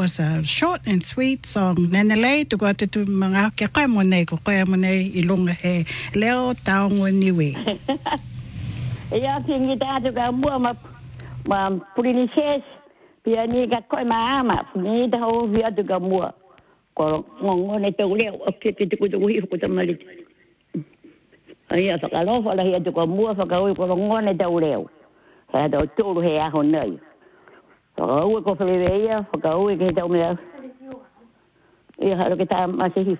was a short and sweet song. Nenelei tu ko te tu mga ke kai mo nei ko kai mo nei I lunga he leo taongo niwe. Ia kingi ta tu ka mua ma purinishes pia ni ka koi ma ama ni ta ho via tu ka mua. Ko ngongo ne te leo o ke te ku tu hi ko ta mali. Ia fa ka lo fa la hi tu ka mua fa ka ko ngongo ne te leo. Ha do tu he a ho nei. Oi ko fleveia, oi que então me. E ha que tá mais hif.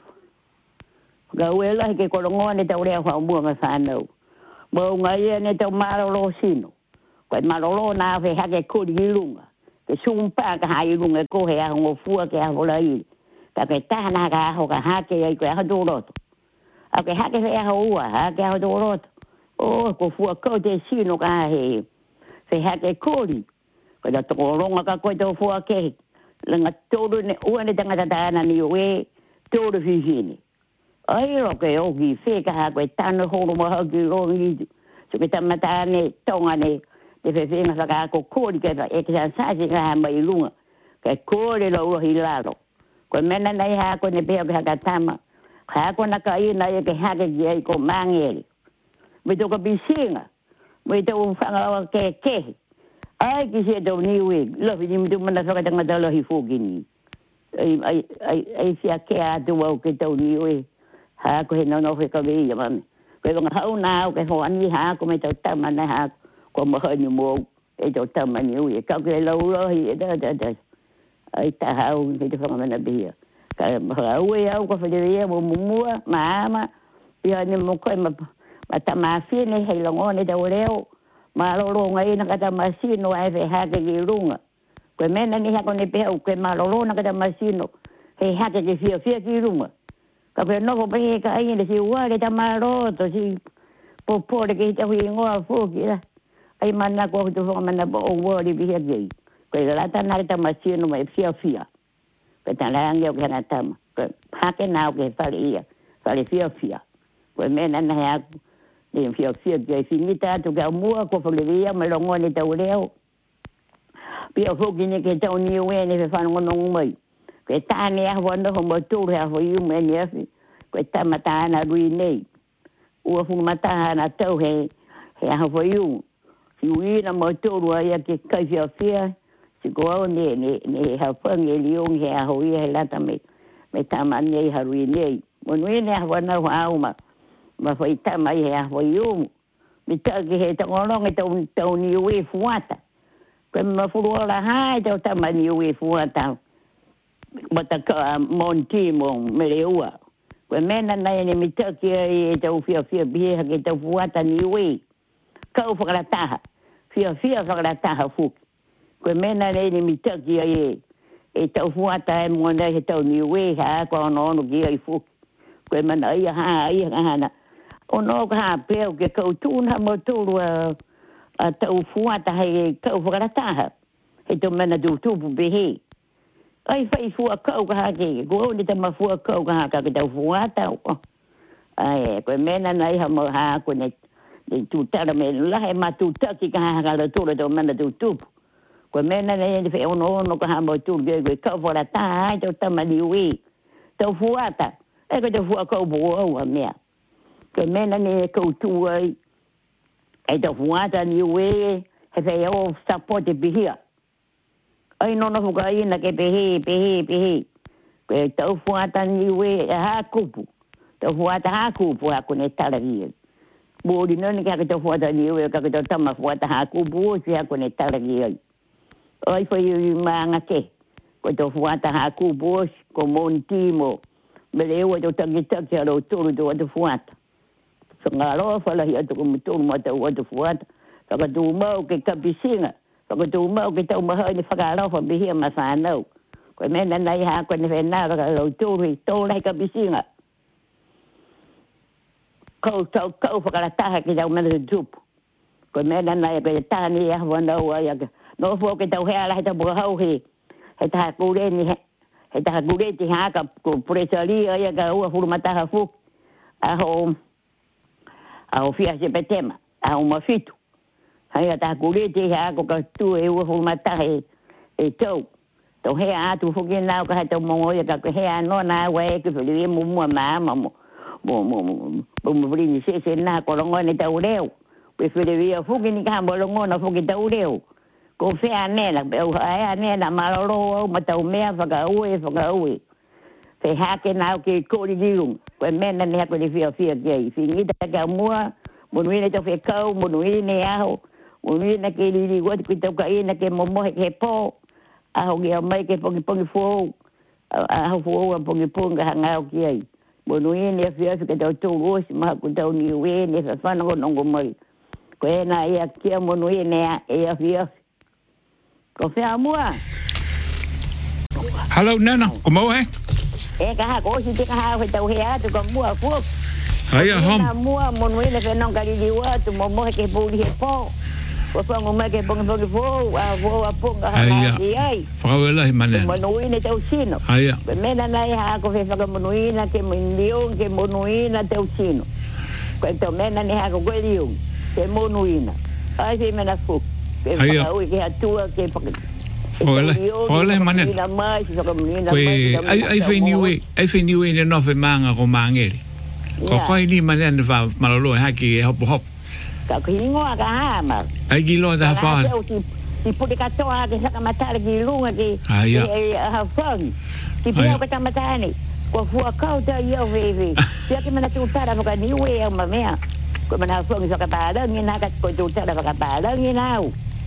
Oi lá que colongone tá ore fa mua ma sano. Mo ngai ne tá malo lo sino. Ko malo lo na fe ha que ko di lunga. Que sum pa ka ha lunga ko he a ngo fu ke a volai. Ta que ta na ka ho ka ha ke ai ko ha do lo. A que ha que fe ho ha que ha do lo. O ko fu ko de sino ka he. Fe ha que ko di. Kada to ronga ka ko to fo ke lenga todo ne o ne tanga tana ni we todo fifini ai ro ke o gi fe ka ha ko tano ho mo ha gi ro ni so ke tamata ne tonga ne de fe fe nga ka ko ko di ke e ke sa ji ka mai lunga ke ko le lo hi la ro ko mena nei ha ko ne pe ka tama ha ko na ka I na ke ha ke gi ko mangel me to ka bisinga me to fa nga ke ai ki se do ni we lo vi mi tu mana fa ka ngata lo hi fu gini ai si a ke a tu o ke do ni we ha ko he no fe ka vi ya man ko nga hau na ke ho an ni ha ko me to ta man ha ko mo he ni mo e to ta man ni we ka ke lo lo hi da ai ta ha o ke te fa mana bi ka ha we au ko fa de mo mo ma ya ni mo ko ma ta ma fi ne he lo ngone da leo ma lo ngai na kata masino ai fe ha ke lunga ko mena ni ha ko ne pe o ke ma lo na kata masino he ha ke fia ki lunga ka pe no ko pe ka ai ne si wa le ta ma ro to si po de ke ta wi ngo fu ki la ai mana ko to fo mana bo o wo di bi ha ge ko la ta na ta masino mai fia ko ta la nge ko na ta ko ha ke na ke fa le fia ko mena na ha e fia ke finita tu ka mua ko fleria me lo ngone te leo pia fo gine ke ta ni we ne fa ngono mai ke ta ne a wona ho mo tu ha fo yu me ne ko ta mata na ri nei o fu mata na to he ha fo yu si wi na mo tu ro ya ke ka fia si ko ne ha fo nge liong he ho ye la ta me ta man ne ha ri nei mo ne ha wona ho ma ma foi ta mai ha foi yu mi ta ke he ta ngolong e to ni we fuata ko ma fu la ha ta ma ni we fuata ma ta ka monti mo me le ua ko mena na ni mi ta ke e ta fia bi ha ke ta fuata ni we ka u fa ta fia fa ta fu ko mena ni mi ta ke e ta fuata e mo na he ta ni we ha ko no ki ai fu ko mena ai na o no ka pe o ke ko tu na mo tu a tau fuata he ko whakarataha he to mena du tupu behe ai whai fua kau ka ke ko ni ta ma fua kau ka ke tau fuata o ai ko mena nei ha mo ha ko ne tu tara me la he ma tu ta ki ka la tu to mena du tupu ko mena nei fe no ka ha mo tu ke ko whakarataha ai to ta ma di wi tau fuata e ko tau fua kau bo o mea ko mena ne ko tu ai e to fuata ni we he fe o support behia ai no fuka ina ke pehe ko to fuata ni we ha kupu to fuata ha kupu ha kone taragi bodi no ni ka to fuata ni we ka to tama fuata ha kupu si ha kone taragi ai foi manga ke ko to fuata ha kupu ko montimo bele o to tangi tangi ro to fuata ngalo fa la ia tu mutu mata o tu fuat fa ka tu mau ke ka bisinga fa ka tu mau ke tau maha ni fa ka lo fa bi ma sa no ko me na nai ha ko ni fe na ka lo tu ri to lai ka bisinga ko fa ka ta ke jau me le jup ko me na nai ke ta ni ya wa no ya no fo ke tau he ala ta bo hau he ta ku re ni he ta ku re ti ha ka ko presali ya ka o fu mata ha fu a ho a fia se petema a uma fitu hai ta ku le te ha ko ka tu e o mata e to to he atu fuki nau ka to mo ya ka he no na we ke fili mu mu ma ma mo brini se na ko ngo ni tau leo pe fili fuki ni ka mo ngo na fuki tau leo ko fe ane la be ai ane na ma lo ma tau me fa ka ue fe ha ke na ke ko di diung ko men na ne ko di fia ke fi ni ta ka mua mo ni ne to fe ka mo ni ne ao mo ni na ke di ko to ka ina ke mo he po a ho ge mai ke pongi fo a ho fo pongi ponga hanga o ki ai mo ni ne fia ke to to o si ma ku to ni we ne fa no ngo mai ko na ia ke mo ni ne e a fia ko fe amua Hallo Nana, kom o he? E ka ha ko si te ka ha he tau he a tu ko mua fu Haia hom. Mua mo ni le no ka di wa tu mo ke po di he po ko fa mo me ke pongi fo a ponga ha ai Whakauela he manen. Monuina tau sino. Haia. Mena nai ha ko fe whaka monuina ke milion ke monuina tau sino. Ko to mena ni ha ko liung ke monuina. Ai se mena fu. Haia. Ke atua ke Whakauela he manen. Koe ai whai niwe ne no whi maanga ko maangeri. Ko koe ni manen wha malolo e haki e hop. Ka ko hingoa ka ha ma. Ai gilo ta wha. Si puti katoa ke saka matara ki lunga ki ha fang. Si pia ka tamatani. Ko fua kau ta ia vewe. Sia ke mana tu tara ka ni we ma mea. Ko mana fang saka pada ngina ka ko tu tara ka pada ngina.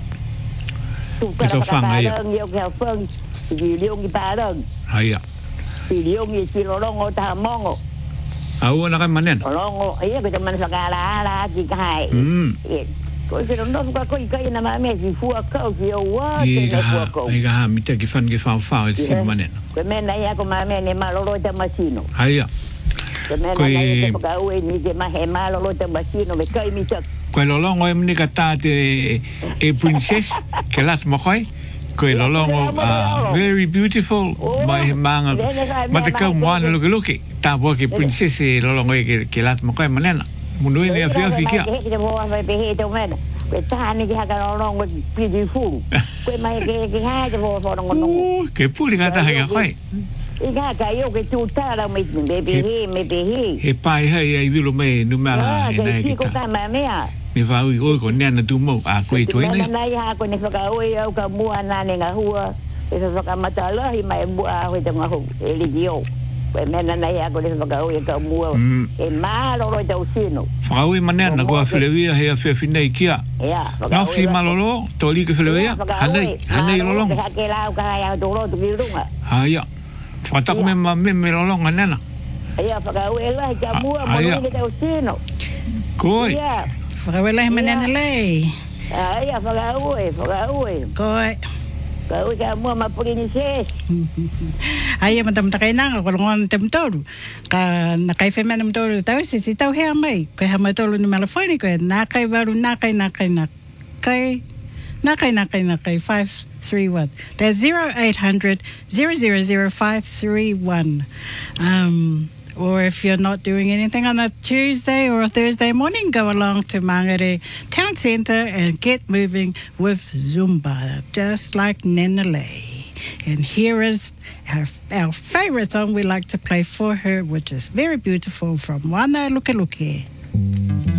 Tu tara ka pada ngio ka fang. Ki liong ki pada. Haia. Ki liong ki lolongo ta mongo. Au na ka manen. Lolongo ia ke mana saka la ki kai. Ko se no ko i na me si fu a ko ki o wa te na fu a ko. Ai ga mi te ki fan ki fa si manen. Ko me na ia ko ma me ne ma lo te masino. Haia. Ko me na ia ko ga u ni ke ma he ma lo te masino me kai mi tak. Ko lo longo e mni ka ta te e princess ke lat mo khoi. Ko lo longo very beautiful by manga. Ma te ka mo na luki. Ta bo ke princess e lo longo ke lat mo khoi manen. Munui ne afia fikia. Ke mo wa be he to men. Ko ta ni ka ga lo ngo beautiful. Ko mai ke ha de bo no. Ke puli ka ta ha kai. Ika ka yo ke tu ta la me be he. He pai ai vilo me no mala e na Ko ta ma me a. Me va ui ko ne na tu mo a ko tu ne. Na ya ko ne ka o yo ka mu ana ne nga hua. E fa ka mata la hi mai bu a ho te nga ho eligio. Pues mena na ya ko le ka o ka mu e malo ro tau sino. Fa ui manena ko a filevia he a finei kia. Ya. Na fi malolo to li ke filevia. Hanei lolong. Ka ke la ka ya do ro tu lunga. Haia. Fa ta me me lolong nena. Ya fa ka o la ka mu mo le tau sino. Koi. Whakauela he manena lei. Ya fa ka o Koe. Kau ka mua mapuri ni ses. Ai ma tam takai nanga ko ngon tem toru. Ka na kai fe manam toru tau si tau he mai. Ko ha mai toru ni malafoni ko na kai varu na kai 531. That's 0800 000 531. Or if you're not doing anything on a Tuesday or a Thursday morning, go along to Mangere Town Centre and get moving with Zumba, just like Nenele. And here is our favorite song we like to play for her, which is very beautiful, from Wana Luke Luke.